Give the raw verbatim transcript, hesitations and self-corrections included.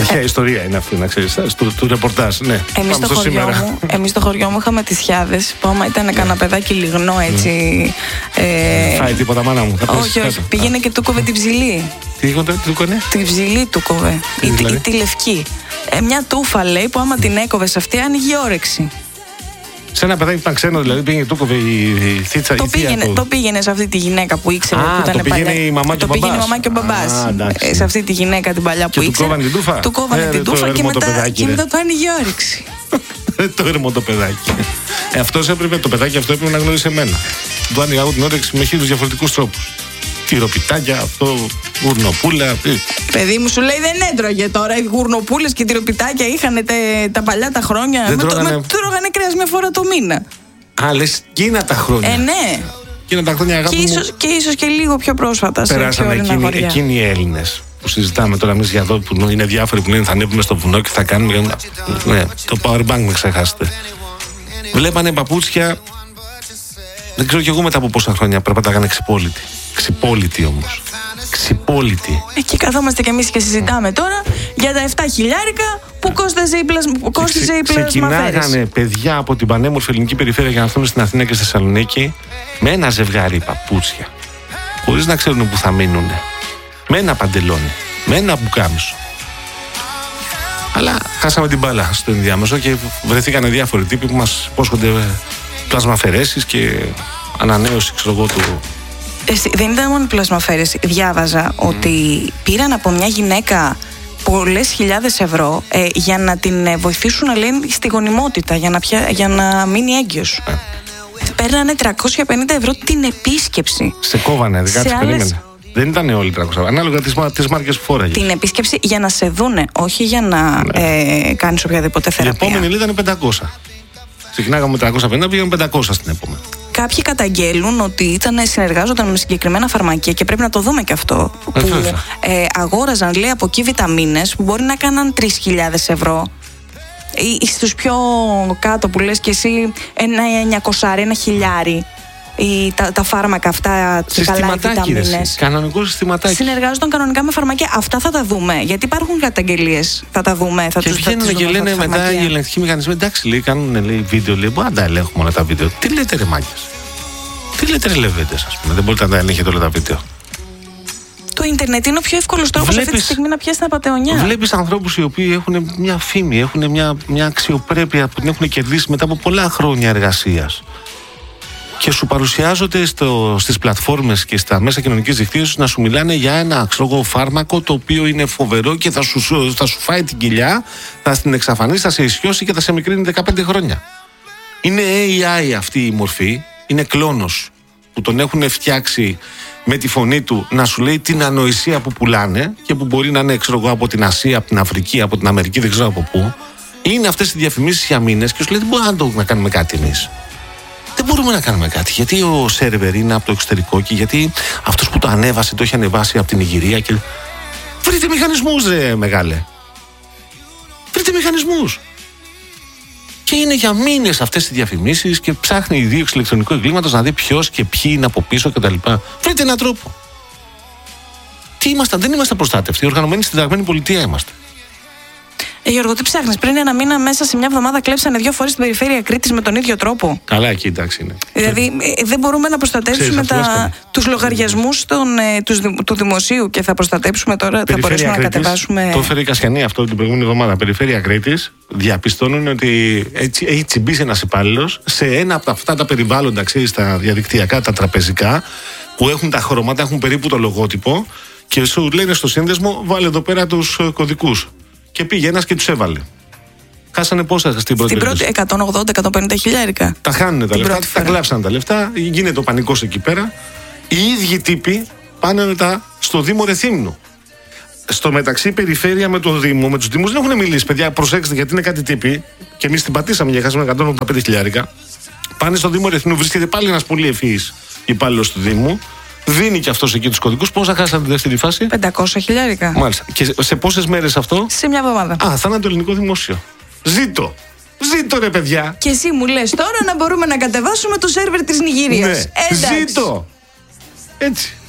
Αρχαία ε... ιστορία είναι αυτή, να ξέρεις, του, του ρεπορτάζ. Ναι. Εμείς στο, εμείς στο χωριό μου είχαμε τις Χιάδες, που άμα ήταν κανένα παιδάκι λιγνό έτσι. Mm. Ε... Φάει τίποτα μάνα μου. Θα όχι, όχι. Πήγαινε και του κόβε την ψηλή. Τι έκανε? Την ψηλή του κόβε. Ή, δηλαδή? ή τη λευκή. Ε, μια τούφα λέει που άμα την έκοβε αυτή άνοιγε όρεξη. Σε ένα παιδάκι που ήταν ξένο, δηλαδή πήγαινε, του κόβε η θίτσα. Το, πήγαινε, το πήγαινε σε αυτή τη γυναίκα που ήξερε Α, που ήταν το πήγαινε παλιά. Η μαμά και το πήγαινε η μαμά και ο μπαμπάς. Ε, σε αυτή τη γυναίκα την παλιά που και ήξερε. Του κόβανε την τούφα. Του κόβανε ε, την τούφα και μετά, παιδάκι, και μετά του άνοιγε όρεξη. Το έρμο το παιδάκι. Ε, αυτός έπρεπε, το παιδάκι αυτό έπρεπε να γνωρίσει εμένα. Του άνοιγα εγώ την όρεξη με χίλιους διαφορετικούς τρόπους. Τυροπιτάκια, αυτό, γουρνοπούλα. Παιδί μου, σου λέει δεν έτρωγε τώρα. Οι γουρνοπούλες και οι τυροπιτάκια είχαν τα παλιά τα χρόνια. Δεν με τρώγανε... το, με, τρώγανε κρέας μια φορά το μήνα. Α, λες εκείνα τα χρόνια. Ε, ναι. Εκείνα τα χρόνια, αγάπη και, μου. ίσως, και ίσως και λίγο πιο πρόσφατα. Περάσανε εκείνοι, εκείνοι οι Έλληνες που συζητάμε τώρα εμείς για εδώ που είναι διάφοροι που λένε θα ανέβουμε στο βουνό και θα κάνουμε. Ναι, το powerbank με ξεχάσετε. Βλέπανε παπούτσια. Δεν ξέρω κι εγώ μετά από πόσα χρόνια περπατάγανε ξυπόλυτοι. Ξυπόλυτοι όμως. Ξυπόλυτοι. Εκεί καθόμαστε κι εμείς και συζητάμε τώρα για τα επτά χιλιάρικα που κόστιζε η πλασμαφέρεση. Ξεκινάγανε παιδιά από την πανέμορφη ελληνική περιφέρεια για να έρθουν στην Αθήνα και στη Θεσσαλονίκη με ένα ζευγάρι παπούτσια. Χωρίς να ξέρουν που θα μείνουν. Με ένα παντελόνι. Με ένα μπουκάμισο. Αλλά χάσαμε την μπάλα στο ενδιάμεσο και βρεθήκανε διάφοροι τύποι που μας υπόσχονται πλασμαφαιρέσεις και ανανέωση, ξέρω εγώ, του. Εσύ, δεν ήταν μόνο πλασμαφέρεση. Διάβαζα mm. ότι πήραν από μια γυναίκα πολλές χιλιάδες ευρώ ε, για να την ε, βοηθήσουν να λένε στη γονιμότητα, για να, πια, για να μείνει έγκυος. Ε. Παίρνανε τριακόσια πενήντα ευρώ την επίσκεψη. Σε κόβανε, δεν κάτσε, άλλες... περίμενε. Δεν ήταν όλοι τριακόσια, ανάλογα τις, τις μάρκες που φόραγε. Την επίσκεψη για να σε δούνε, όχι για να ναι. ε, κάνεις οποιαδήποτε θεραπεία. Η επόμενη ήταν πεντακόσια. Ξεκινάγαμε με τριακόσια πενήντα, πήγαμε πεντακόσια στην επόμενη. Κάποιοι καταγγέλουν ότι ήταν, συνεργάζονταν με συγκεκριμένα φαρμακεία και πρέπει να το δούμε και αυτό. Ε, που ε, αγόραζαν, λέει, από εκεί βιταμίνες που μπορεί να κάναν τρεις χιλιάδες ευρώ. Ή στους πιο κάτω που λες και εσύ ένα εννιακόσια, ένα χιλιάρι. Ή τα, τα φάρμακα αυτά, καλά οι βιταμίνες. Κανονικό συστηματάκι. Συνεργάζονταν κανονικά με φαρμακεία. Αυτά θα τα δούμε. Γιατί υπάρχουν καταγγελίες. Θα τα δούμε. Θα και τους, βγαίνουν θα και λένε μετά οι ελεγκτικοί μηχανισμοί. Εντάξει, λέει, κάνουν λέει, βίντεο. Λέει, μπορεί να τα ελέγχουμε όλα τα βίντεο. Τι λέτε, ρε μάγκες. Τι λέτε, ρε λεβέντες, ας πούμε. Δεν μπορείτε να τα ελέγχετε όλα τα βίντεο. Το ίντερνετ είναι ο πιο εύκολος τρόπος αυτή τη στιγμή να πιάσει την απατεωνιά. Βλέπεις ανθρώπους οι οποίοι έχουν μια φήμη, έχουν μια, μια αξιοπρέπεια που την έχουν κερδίσει μετά από πολλά χρόνια εργασίας. Και σου παρουσιάζονται στο, στις πλατφόρμες και στα μέσα κοινωνικής δικτύωσης να σου μιλάνε για ένα ξέρω, φάρμακο το οποίο είναι φοβερό και θα σου, θα σου φάει την κοιλιά, θα την εξαφανίσει, θα σε ισιώσει και θα σε μικρύνει δεκαπέντε χρόνια. Είναι έι άι αυτή η μορφή, είναι κλόνος που τον έχουν φτιάξει με τη φωνή του να σου λέει την ανοησία που πουλάνε και που μπορεί να είναι ξέρω, από την Ασία, από την Αφρική, από την Αμερική, δεν ξέρω από πού. Είναι αυτές οι διαφημίσεις για μήνες και σου λέει δεν μπορούμε να, το, να κάνουμε κάτι εμείς. Δεν μπορούμε να κάνουμε κάτι. Γιατί ο σερβερ είναι από το εξωτερικό και γιατί αυτός που το ανέβασε το έχει ανεβάσει από την Ιγυρία. Και... Βρείτε μηχανισμούς, ρε μεγάλε. Βρείτε μηχανισμούς. Και είναι για μήνες αυτές οι διαφημίσεις και ψάχνει η δίωξη ηλεκτρονικού εγκλήματος να δει ποιος και ποιοι είναι από πίσω κτλ. Βρείτε έναν τρόπο. Τι ήμασταν, δεν είμαστε προστάτευτοι. Οργανωμένοι στην συνταγμένη πολιτεία είμαστε. Ε, Γιώργο, τι ψάχνεις? Πριν ένα μήνα, μέσα σε μια εβδομάδα, κλέψανε δύο φορές στην περιφέρεια Κρήτης με τον ίδιο τρόπο. Καλά, εκεί εντάξει είναι. Δηλαδή, ε, δεν μπορούμε να προστατεύσουμε τα, τους λογαριασμούς των, ε, τους, του δημοσίου και θα προστατεύσουμε τώρα, περιφέρεια θα μπορέσουμε Κρήτης, να κατεβάσουμε. Το έφερε η Κασιανή αυτό την προηγούμενη εβδομάδα. Περιφέρεια Κρήτης διαπιστώνουν ότι έτσι, έχει τσιμπήσει ένας υπάλληλος σε ένα από αυτά τα περιβάλλοντα, ξέρεις, τα διαδικτυακά, τα τραπεζικά, που έχουν τα χρώματα, έχουν περίπου το λογότυπο και σου λένε στο σύνδεσμο, βάλε εδώ πέρα τους κωδικούς. Και πήγε ένας και τους έβαλε. Χάσανε πόσα στην πρώτη. Στην πρώτη εκατόν ογδόντα με εκατόν πενήντα χιλιάρικα. Τα χάνουν τα λεφτά, τα κλάψαν τα λεφτά, γίνεται ο πανικός εκεί πέρα. Οι ίδιοι τύποι πάνε μετά στο Δήμο Ρεθύμνου. Στο μεταξύ, η περιφέρεια με το Δήμο, με τους Δήμους δεν έχουν μιλήσει. Παιδιά, προσέξτε γιατί είναι κάτι τύποι. Και εμείς την πατήσαμε και χάσαμε εκατόν ογδόντα πέντε χιλιάρικα. Πάνε στο Δήμο Ρεθύμνου, βρίσκεται πάλι ένας πολύ ευφυής υπάλληλος του Δήμου. Δίνει και αυτός εκεί τους κωδικούς. Πόσα χάσανε τη δεύτερη φάση? πεντακόσια χιλιάρικα. Μάλιστα. Και σε πόσες μέρες αυτό? Σε μια εβδομάδα. Α, θα είναι το ελληνικό δημόσιο. Ζήτω! Ζήτω, ρε παιδιά! Και εσύ μου λες τώρα να μπορούμε να κατεβάσουμε το σερβερ της Νιγηρίας. Ναι. Ζήτω! Έτσι.